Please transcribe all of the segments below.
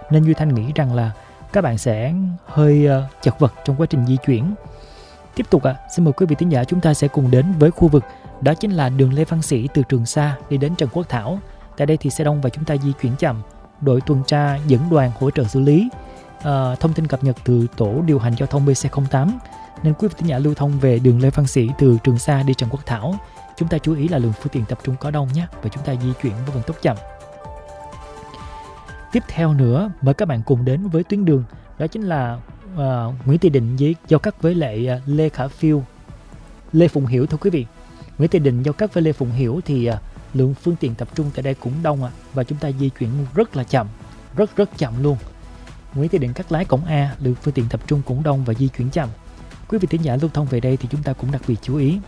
nên Duy Thanh nghĩ rằng là các bạn sẽ hơi chật vật trong quá trình di chuyển. Tiếp tục xin mời quý vị thính giả chúng ta sẽ cùng đến với khu vực đó chính là đường Lê Văn Sĩ từ Trường Sa đi đến Trần Quốc Thảo. Tại đây thì xe đông và chúng ta di chuyển chậm. Đội tuần tra dẫn đoàn hỗ trợ xử lý. Thông tin cập nhật từ tổ điều hành giao thông BC08 nên quý vị thính giả lưu thông về đường Lê Văn Sĩ từ Trường Sa đi Trần Quốc Thảo, chúng ta chú ý là lượng phương tiện tập trung có đông nhé, và chúng ta di chuyển với vận tốc chậm. Tiếp theo nữa, mời các bạn cùng đến với tuyến đường đó chính là Nguyễn Thị Định giao cắt với lại Lê Khả Phiêu, Lê Phụng Hiểu. Thưa quý vị, Nguyễn Thị Định giao cắt với Lê Phụng Hiểu thì lượng phương tiện tập trung tại đây cũng đông và chúng ta di chuyển rất là chậm, rất chậm luôn. Nguyễn Thị Định cắt lái cổng A, lượng phương tiện tập trung cũng đông và di chuyển chậm. Quý vị thính giả lưu thông về đây thì chúng ta cũng đặc biệt chú ý.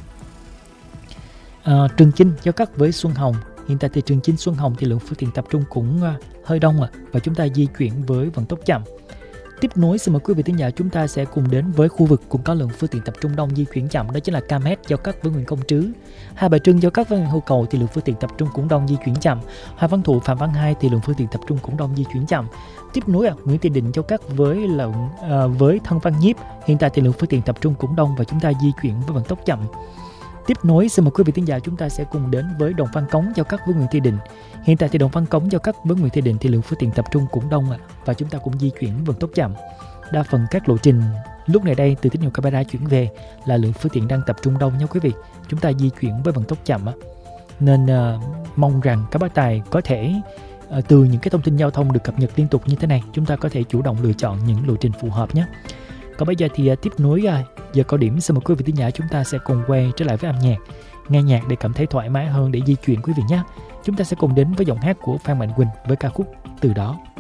Trường Chinh giao cắt với Xuân Hồng. Hiện tại thì Trường Chinh Xuân Hồng thì lượng phương tiện tập trung cũng hơi đông và chúng ta di chuyển với vận tốc chậm. Tiếp nối, xin mời quý vị thính giả chúng ta sẽ cùng đến với khu vực cũng có lượng phương tiện tập trung đông di chuyển chậm, đó chính là Camet giao cắt với Nguyễn Công Trứ. Hai Bà Trưng giao cắt với Nguyễn Hữu Cầu thì lượng phương tiện tập trung cũng đông di chuyển chậm. Hoàng Văn Thụ, Phạm Văn Hai thì lượng phương tiện tập trung cũng đông di chuyển chậm. Tiếp nối Nguyễn Thị Định giao cắt với Thân Văn Nhiếp. Hiện tại thì lượng phương tiện tập trung cũng đông và chúng ta di chuyển với vận tốc chậm. Tiếp nối, xin mời quý vị thính giả chúng ta sẽ cùng đến với Đồng Văn Cống giao cắt với Nguyễn Thị Định. Hiện tại thì Đồng Văn Cống giao cắt với Nguyễn Thị Định thì lượng phương tiện tập trung cũng đông và chúng ta cũng di chuyển vận tốc chậm. Đa phần các lộ trình lúc này đây từ tín hiệu camera chuyển về là lượng phương tiện đang tập trung đông nha quý vị. Chúng ta di chuyển với vận tốc chậm nên mong rằng các bác tài có thể từ những cái thông tin giao thông được cập nhật liên tục như thế này, chúng ta có thể chủ động lựa chọn những lộ trình phù hợp nhé. Còn bây giờ thì tiếp nối giờ cao điểm, xin mời quý vị thính giả chúng ta sẽ cùng quay trở lại với âm nhạc, nghe nhạc để cảm thấy thoải mái hơn để di chuyển quý vị nhé. Chúng ta sẽ cùng đến với giọng hát của Phan Mạnh Quỳnh với ca khúc Từ Đó.